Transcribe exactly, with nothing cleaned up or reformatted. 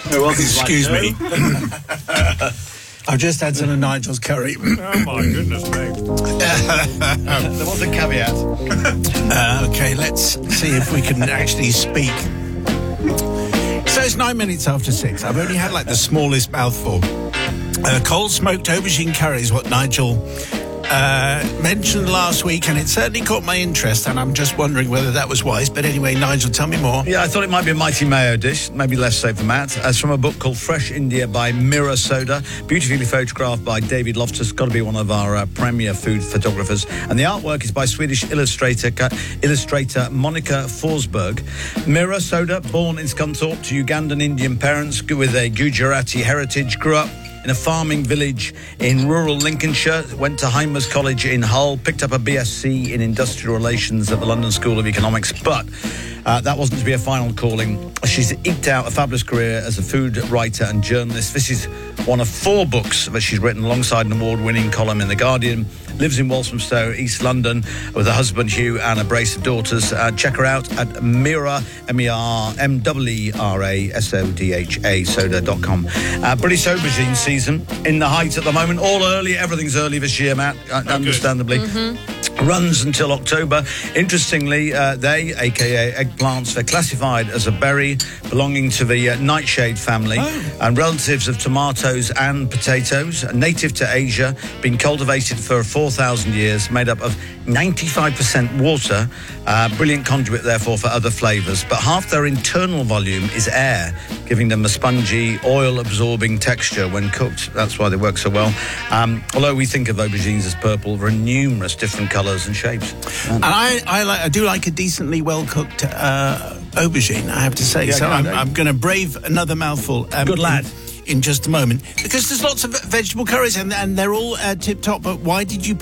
Excuse me. I've just had some of Nigel's curry. Oh, my goodness me. There was a caveat. Uh, okay, let's see if we can actually speak. So it's nine minutes after six. I've only had, like, the smallest mouthful. Uh, cold smoked aubergine curry is what Nigel uh, mentioned last week, and it certainly caught my interest, and I'm just wondering whether that was wise. But anyway, Nigel, tell me more. Yeah, I thought it might be a mighty mayo dish, maybe less so for Matt. As from a book called Fresh India by Mira Soda, beautifully photographed by David Loftus, got to be one of our uh, premier food photographers. And the artwork is by Swedish illustrator uh, illustrator Monica Forsberg. Mira Soda, born in Scunthorpe to Ugandan Indian parents with a Gujarati heritage, grew up in a farming village in rural Lincolnshire, went to Hymers College in Hull, picked up a B S c in Industrial Relations at the London School of Economics, but uh, that wasn't to be a final calling. She's eked out a fabulous career as a food writer and journalist. This is one of four books that she's written alongside an award-winning column in The Guardian. Lives in Walthamstow, East London, with her husband Hugh and a brace of daughters. Uh, check her out at Mira, M E R M W E R A S O D H A, soda dot com. Uh, British aubergine season in the height at the moment. All early, everything's early this year, Matt, uh, oh, understandably. Mm-hmm. Runs until October. Interestingly, uh, they, a k a eggplants, they're classified as a berry belonging to the uh, nightshade family Oh. and relatives of tomatoes and potatoes, native to Asia, been cultivated for four thousand years, made up of ninety-five percent water, uh, brilliant conduit, therefore, for other flavours. But half their internal volume is air, giving them a spongy, oil-absorbing texture when cooked. That's why they work so well. Um, although we think of aubergines as purple, there are numerous different colours and shapes. And I, I, like, I do like a decently well-cooked uh, aubergine, I have to say. Yeah, so go I'm, on, I'm going to brave another mouthful. Um, Good lad. In, in just a moment. Because there's lots of vegetable curries, and, and they're all uh, tip-top, but why did you